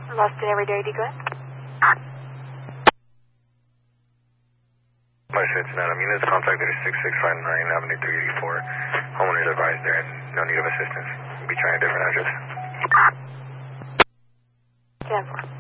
Lost it every day, go ahead. My Cincinnati units, contact 6659 Avenue 384. Homeowners advised there, no need of assistance. We'll be trying a different address. 10-4.